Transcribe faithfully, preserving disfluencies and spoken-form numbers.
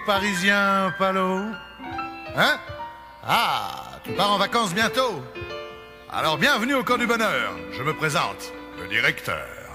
parisien, Palot? Hein? Ah, tu pars en vacances bientôt? Alors bienvenue au Camp du Bonheur. Je me présente, le directeur.